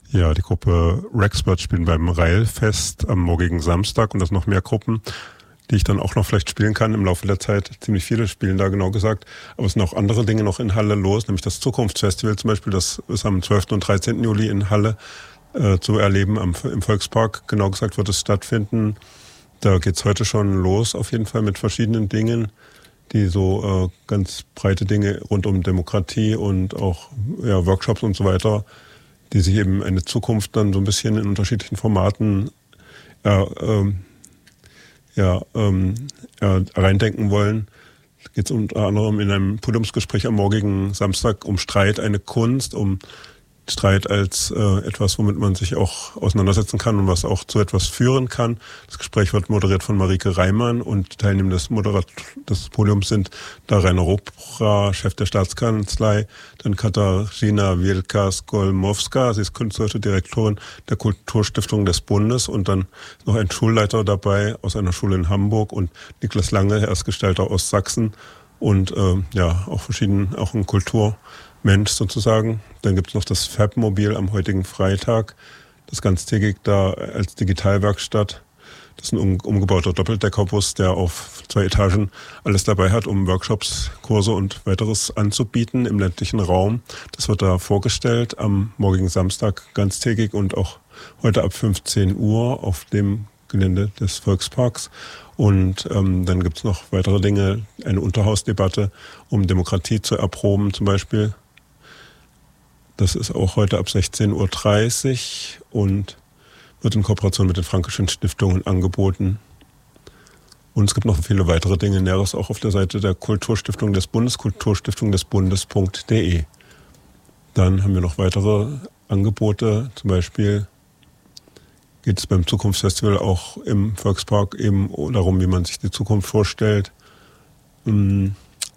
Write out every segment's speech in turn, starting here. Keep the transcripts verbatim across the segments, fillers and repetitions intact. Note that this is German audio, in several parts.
Ja, die Gruppe Rexpert spielen beim Railfest am morgigen Samstag und das noch mehr Gruppen, die ich dann auch noch vielleicht spielen kann im Laufe der Zeit. Ziemlich viele spielen da, genau gesagt. Aber es sind auch andere Dinge noch in Halle los, nämlich das Zukunftsfestival zum Beispiel. Das ist am zwölften und dreizehnten Juli in Halle äh, zu erleben. Am, im Volkspark, genau gesagt, wird es stattfinden. Da geht's heute schon los, auf jeden Fall mit verschiedenen Dingen, die so äh, ganz breite Dinge rund um Demokratie und auch ja, Workshops und so weiter, die sich eben eine Zukunft dann so ein bisschen in unterschiedlichen Formaten äh, ähm, ja, ähm, äh, reindenken wollen. Es geht unter anderem in einem Podiumsgespräch am morgigen Samstag um Streit, eine Kunst, um Streit als äh, etwas, womit man sich auch auseinandersetzen kann und was auch zu etwas führen kann. Das Gespräch wird moderiert von Marike Reimann und Teilnehmer des, Moderat- des Podiums sind da Rainer Ropra, Chef der Staatskanzlei, dann Katarzyna Wielka-Skolmowska, sie ist künstlerische Direktorin der Kulturstiftung des Bundes und dann noch ein Schulleiter dabei aus einer Schule in Hamburg und Niklas Lange, Erstgestalter aus Sachsen und äh, ja auch verschieden, auch ein Kultur Mensch sozusagen. Dann gibt es noch das Fabmobil am heutigen Freitag, das ganztägig da als Digitalwerkstatt. Das ist ein um, umgebauter Doppeldeckerbus, der auf zwei Etagen alles dabei hat, um Workshops, Kurse und weiteres anzubieten im ländlichen Raum. Das wird da vorgestellt am morgigen Samstag ganztägig und auch heute ab fünfzehn Uhr auf dem Gelände des Volksparks. Und ähm, dann gibt es noch weitere Dinge, eine Unterhausdebatte, um Demokratie zu erproben zum Beispiel. Das ist auch heute ab sechzehn Uhr dreißig und wird in Kooperation mit den Frankischen Stiftungen angeboten. Und es gibt noch viele weitere Dinge, Näheres auch auf der Seite der Kulturstiftung des Bundes, kulturstiftung des bundes punkt de. Dann haben wir noch weitere Angebote, zum Beispiel geht es beim Zukunftsfestival auch im Volkspark eben darum, wie man sich die Zukunft vorstellt. Und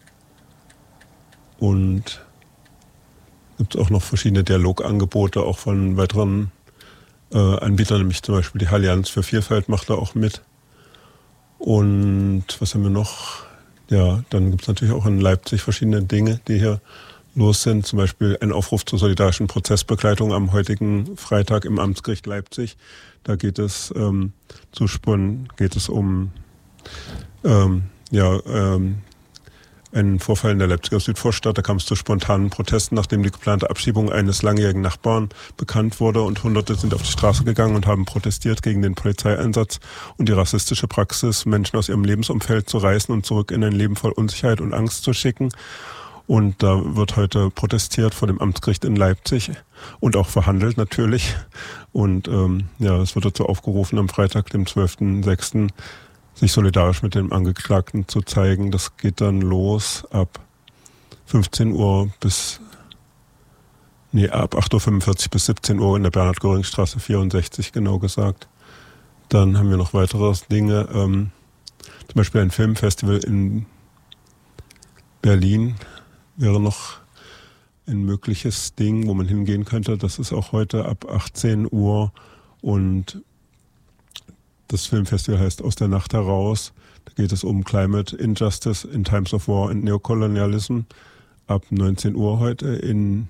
gibt es auch noch verschiedene Dialogangebote, auch von weiteren äh, Anbietern, nämlich zum Beispiel die Allianz für Vielfalt macht da auch mit. Und was haben wir noch? Ja, dann gibt es natürlich auch in Leipzig verschiedene Dinge, die hier los sind. Zum Beispiel ein Aufruf zur solidarischen Prozessbegleitung am heutigen Freitag im Amtsgericht Leipzig. Da geht es ähm, zu Spon, geht es um ähm, ja, ähm, einen Vorfall in der Leipziger Südvorstadt. Da kam es zu spontanen Protesten, nachdem die geplante Abschiebung eines langjährigen Nachbarn bekannt wurde und Hunderte sind auf die Straße gegangen und haben protestiert gegen den Polizeieinsatz und die rassistische Praxis, Menschen aus ihrem Lebensumfeld zu reißen und zurück in ein Leben voll Unsicherheit und Angst zu schicken. Und da wird heute protestiert vor dem Amtsgericht in Leipzig und auch verhandelt natürlich. Und ähm, ja, es wird dazu aufgerufen, am Freitag, dem zwölften sechsten sich solidarisch mit dem Angeklagten zu zeigen. Das geht dann los ab fünfzehn Uhr bis, nee, ab acht Uhr fünfundvierzig bis siebzehn Uhr in der Bernhard-Göring-Straße vierundsechzig, genau gesagt. Dann haben wir noch weitere Dinge, ähm, zum Beispiel ein Filmfestival in Berlin wäre noch ein mögliches Ding, wo man hingehen könnte. Das ist auch heute ab achtzehn Uhr und das Filmfestival heißt Aus der Nacht heraus. Da geht es um Climate Injustice in Times of War and Neocolonialism. Ab neunzehn Uhr heute in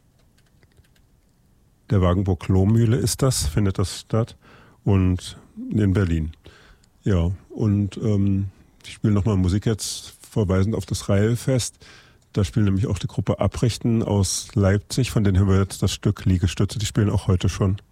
der Wagenburg-Lohmühle ist das, findet das statt. Und in Berlin. Ja, und ähm, ich spiele nochmal Musik jetzt, verweisend auf das Railfest. Da spielt nämlich auch die Gruppe Abrichten aus Leipzig, von denen haben wir jetzt das Stück Liegestütze. Die spielen auch heute schon.